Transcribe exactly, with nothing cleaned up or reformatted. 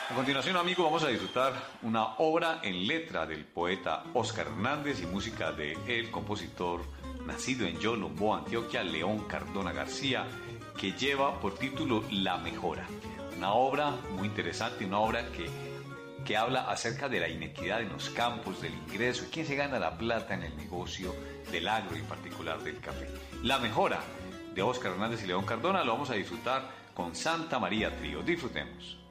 A continuación, amigos, vamos a disfrutar una obra en letra del poeta Óscar Hernández y música de el compositor nacido en Yolombó, Antioquia, León Cardona García, que lleva por título La Mejora. Una obra muy interesante, una obra que, que habla acerca de la inequidad en los campos, del ingreso, quién se gana la plata en el negocio del agro y en particular del café. La Mejora de Óscar Hernández y León Cardona lo vamos a disfrutar con Santa María Trío. Disfrutemos.